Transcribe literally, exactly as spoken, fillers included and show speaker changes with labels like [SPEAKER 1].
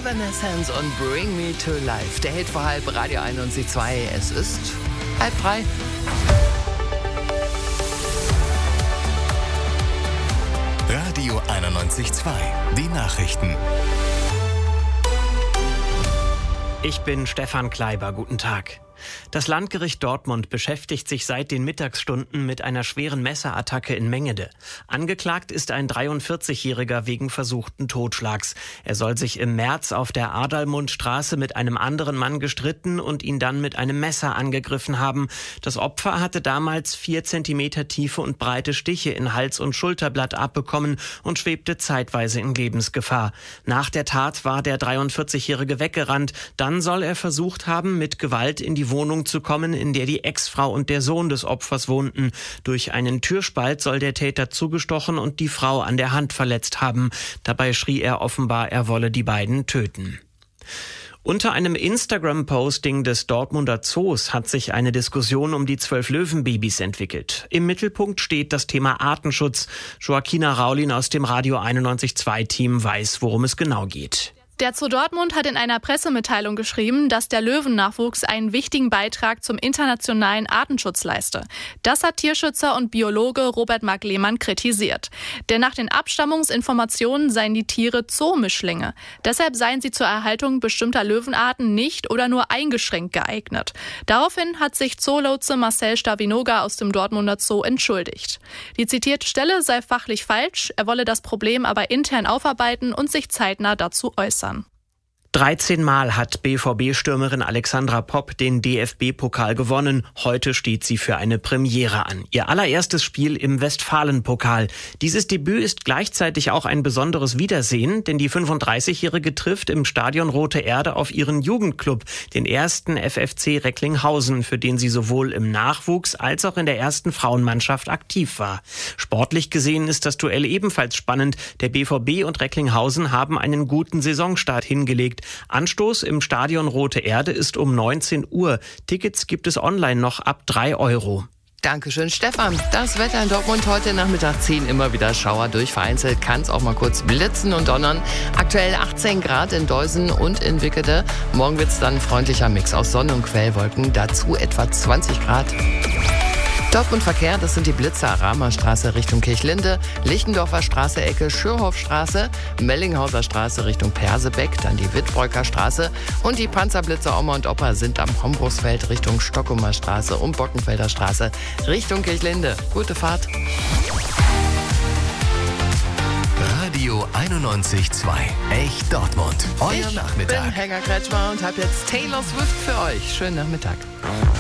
[SPEAKER 1] Evanescence und Bring Me to Life. Der Hit vor halb, Radio einundneunzig Komma zwei. Es ist halb drei.
[SPEAKER 2] Radio einundneunzig Komma zwei. Die Nachrichten.
[SPEAKER 3] Ich bin Stefan Kleiber. Guten Tag. Das Landgericht Dortmund beschäftigt sich seit den Mittagsstunden mit einer schweren Messerattacke in Mengede. Angeklagt ist ein dreiundvierzigjähriger wegen versuchten Totschlags. Er soll sich im März auf der Adalmundstraße mit einem anderen Mann gestritten und ihn dann mit einem Messer angegriffen haben. Das Opfer hatte damals vier Zentimeter tiefe und breite Stiche in Hals und Schulterblatt abbekommen und schwebte zeitweise in Lebensgefahr. Nach der Tat war der dreiundvierzigjährige weggerannt. Dann soll er versucht haben, mit Gewalt in die Wohnung zu kommen, in der die Ex-Frau und der Sohn des Opfers wohnten. Durch einen Türspalt soll der Täter zugestochen und die Frau an der Hand verletzt haben. Dabei schrie er offenbar, er wolle die beiden töten. Unter einem Instagram-Posting des Dortmunder Zoos hat sich eine Diskussion um die zwölf Löwenbabys entwickelt. Im Mittelpunkt steht das Thema Artenschutz. Joaquina Raulin aus dem Radio einundneunzig Komma zwei Team weiß, worum es genau geht.
[SPEAKER 4] Der Zoo Dortmund hat in einer Pressemitteilung geschrieben, dass der Löwennachwuchs einen wichtigen Beitrag zum internationalen Artenschutz leiste. Das hat Tierschützer und Biologe Robert Marc Lehmann kritisiert. Denn nach den Abstammungsinformationen seien die Tiere Zoomischlinge. Deshalb seien sie zur Erhaltung bestimmter Löwenarten nicht oder nur eingeschränkt geeignet. Daraufhin hat sich Zoolotse Marcel Stavinoga aus dem Dortmunder Zoo entschuldigt. Die zitierte Stelle sei fachlich falsch, er wolle das Problem aber intern aufarbeiten und sich zeitnah dazu äußern.
[SPEAKER 3] dreizehn Mal hat B V B-Stürmerin Alexandra Popp den D F B-Pokal gewonnen. Heute steht sie für eine Premiere an. Ihr allererstes Spiel im Westfalen-Pokal. Dieses Debüt ist gleichzeitig auch ein besonderes Wiedersehen, denn die fünfunddreißigjährige trifft im Stadion Rote Erde auf ihren Jugendclub, den ersten F F C Recklinghausen, für den sie sowohl im Nachwuchs als auch in der ersten Frauenmannschaft aktiv war. Sportlich gesehen ist das Duell ebenfalls spannend. Der B V B und Recklinghausen haben einen guten Saisonstart hingelegt. Anstoß im Stadion Rote Erde ist um neunzehn Uhr. Tickets gibt es online noch ab drei Euro.
[SPEAKER 1] Dankeschön, Stefan. Das Wetter in Dortmund heute Nachmittag zehn, immer wieder Schauer durch. Vereinzelt kann es auch mal kurz blitzen und donnern. Aktuell achtzehn Grad in Deusen und in Wickede. Morgen wird es dann ein freundlicher Mix aus Sonne und Quellwolken. Dazu etwa zwanzig Grad. Dortmund Verkehr, das sind die Blitzer, Rahmerstraße Richtung Kirchlinde, Lichtendorfer Straße Ecke Schürhofstraße, Mellinghauser Straße Richtung Persebeck, dann die Wittbreuker Straße und die Panzerblitzer Oma und Opa sind am Hombruchsfeld Richtung Stockumer Straße und Bockenfelder Straße Richtung Kirchlinde. Gute Fahrt.
[SPEAKER 2] Radio einundneunzig Komma zwei. Echt Dortmund. Euer
[SPEAKER 1] ich
[SPEAKER 2] Nachmittag.
[SPEAKER 1] Ich bin Helga Kretschmer und habe jetzt Taylor Swift für euch. Schönen Nachmittag.